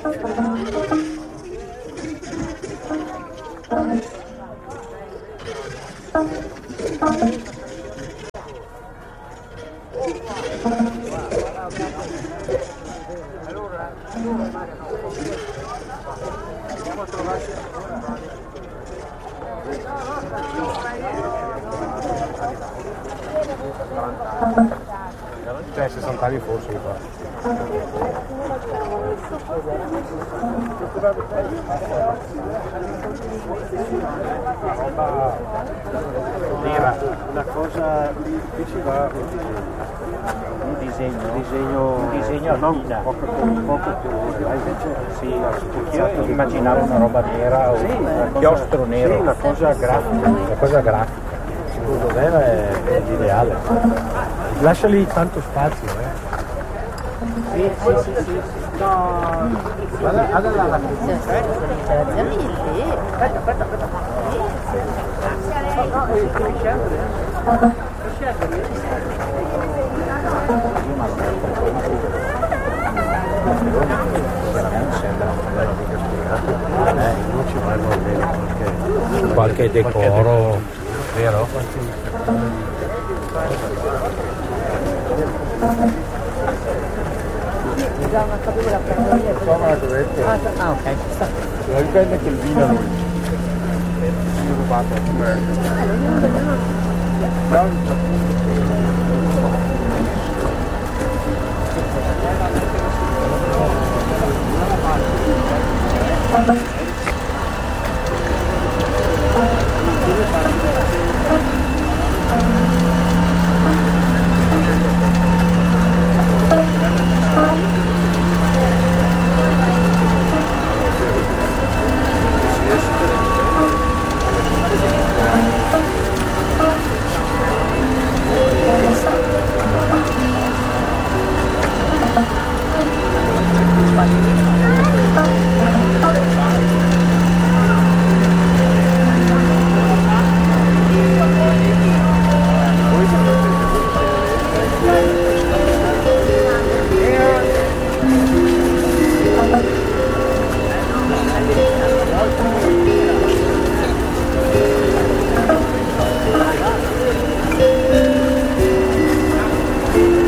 Cioè 60 anni forse qua. La cosa lì qui ci va un disegno a Nina. Poco più, invece sì, io immaginavo una roba nera o un chiostro nero. Sì, una cosa grafica. Una cosa grafica. Secondo me è l'ideale. Lasciali tanto spazio, Sì. No. Allora, L'installazione lì. aspetta. No, devi scendere. sembra non è mica spiegato. Non ci vorrebbe bene qualche decoro, vero? Già una caduta prendo io. Ah, ok, ci sta. Dipende che il vino non è rubato. Thank you.